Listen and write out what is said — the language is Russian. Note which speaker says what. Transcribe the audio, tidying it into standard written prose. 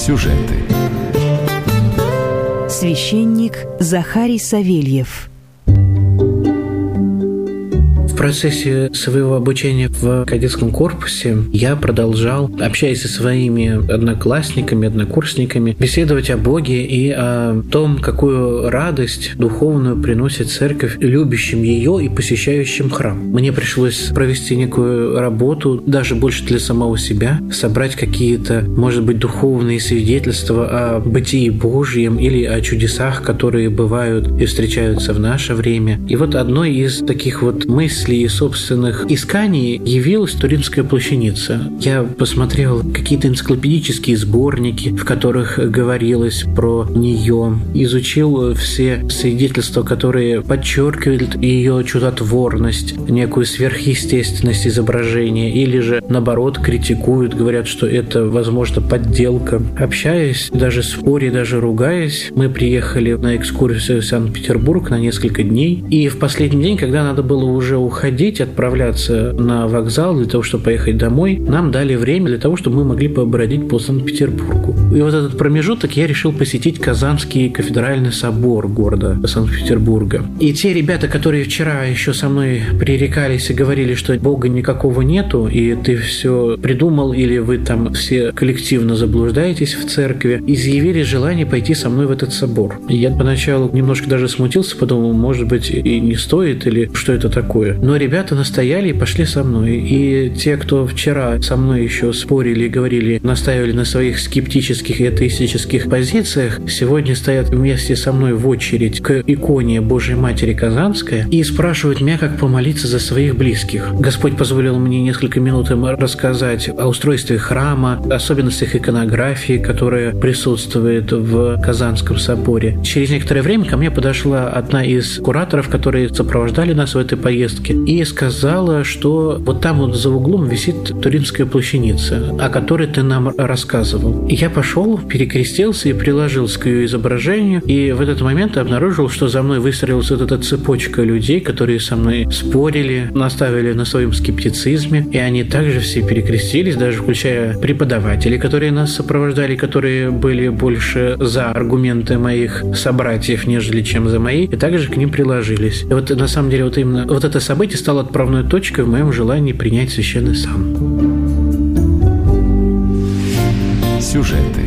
Speaker 1: Сюжеты.
Speaker 2: Священник Захарий Савельев.
Speaker 3: В процессе своего обучения в кадетском корпусе я продолжал, общаясь со своими одноклассниками, однокурсниками, беседовать о Боге и о том, какую радость духовную приносит церковь любящим ее и посещающим храм. Мне пришлось провести некую работу, даже больше для самого себя, собрать какие-то, может быть, духовные свидетельства о бытии Божьем или о чудесах, которые бывают и встречаются в наше время. И вот одной из таких вот мыслей и собственных исканий явилась Туринская плащаница. Я посмотрел какие-то энциклопедические сборники, в которых говорилось про нее, изучил все свидетельства, которые подчеркивают ее чудотворность, некую сверхъестественность изображения, или же, наоборот, критикуют, говорят, что это, возможно, подделка. Общаясь, даже споря, даже ругаясь, мы приехали на экскурсию в Санкт-Петербург на несколько дней, и в последний день, когда надо было уже уходить, отправляться на вокзал для того, чтобы поехать домой, нам дали время для того, чтобы мы могли побродить по Санкт-Петербургу. И вот этот промежуток я решил посетить Казанский кафедральный собор города Санкт-Петербурга. И те ребята, которые вчера еще со мной пререкались и говорили, что Бога никакого нету, и ты все придумал, или вы там все коллективно заблуждаетесь в церкви, изъявили желание пойти со мной в этот собор. И я поначалу немножко даже смутился, подумал, может быть, и не стоит, или что это такое. Но ребята настояли и пошли со мной. И те, кто вчера со мной еще спорили и говорили, настаивали на своих скептических и атеистических позициях, сегодня стоят вместе со мной в очередь к иконе Божьей Матери Казанской и спрашивают меня, как помолиться за своих близких. Господь позволил мне несколько минут им рассказать о устройстве храма, особенностях иконографии, которая присутствует в Казанском соборе. Через некоторое время ко мне подошла одна из кураторов, которые сопровождали нас в этой поездке, и сказала, что вот там вот за углом висит Туринская плащаница, о которой ты нам рассказывал. И я пошел, перекрестился и приложился к ее изображению, и в этот момент обнаружил, что за мной выстроилась вот эта цепочка людей, которые со мной спорили, наставили на своем скептицизме, и они также все перекрестились, даже включая преподавателей, которые нас сопровождали, которые были больше за аргументы моих собратьев, нежели чем за мои, и также к ним приложились. И вот на самом деле вот именно вот это событие стало отправной точкой в моем желании принять священный сан.
Speaker 1: Сюжеты.